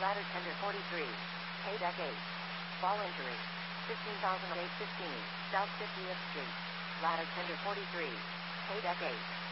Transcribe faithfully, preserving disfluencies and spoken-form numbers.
Ladder tender forty-three. Hay deck eight. Ball injury. fifteen thousand eight fifteen. South fiftieth Street. Ladder tender forty-three. Hay deck eight.